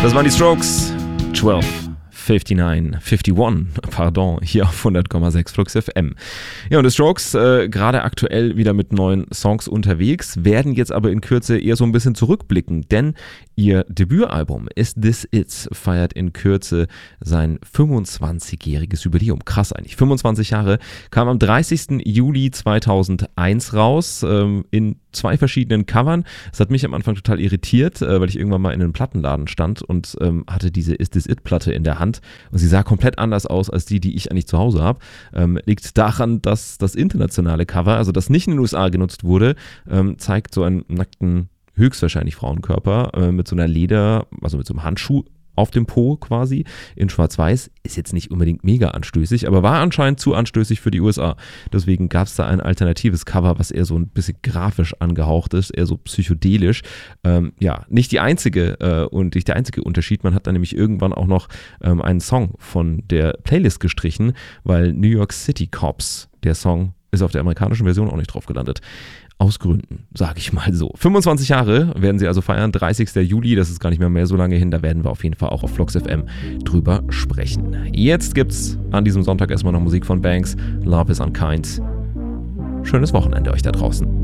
Das waren die Strokes. 51, hier auf 100,6 Flux FM. Ja, und die Strokes, gerade aktuell wieder mit neuen Songs unterwegs, werden jetzt aber in Kürze eher so ein bisschen zurückblicken, denn ihr Debütalbum Is This It feiert in Kürze sein 25-jähriges Jubiläum. Krass eigentlich. 25 Jahre, kam am 30. Juli 2001 raus, in 2 verschiedenen Covern. Das hat mich am Anfang total irritiert, weil ich irgendwann mal in einem Plattenladen stand und hatte diese Is This It Platte in der Hand und sie sah komplett anders aus als die ich eigentlich zu Hause habe. Liegt daran, dass das internationale Cover, also das nicht in den USA genutzt wurde, zeigt so einen nackten, höchstwahrscheinlich Frauenkörper mit so einer also mit so einem Handschuh auf dem Po quasi, in schwarz-weiß, ist jetzt nicht unbedingt mega anstößig, aber war anscheinend zu anstößig für die USA. Deswegen gab es da ein alternatives Cover, was eher so ein bisschen grafisch angehaucht ist, eher so psychedelisch. Nicht die einzige und nicht der einzige Unterschied. Man hat dann nämlich irgendwann auch noch einen Song von der Playlist gestrichen, weil New York City Cops, der Song, ist auf der amerikanischen Version auch nicht drauf gelandet. Aus Gründen, sage ich mal so. 25 Jahre werden sie also feiern, 30. Juli, das ist gar nicht mehr so lange hin, da werden wir auf jeden Fall auch auf Flux FM drüber sprechen. Jetzt gibt's an diesem Sonntag erstmal noch Musik von Banks, Love is Unkind. Schönes Wochenende euch da draußen.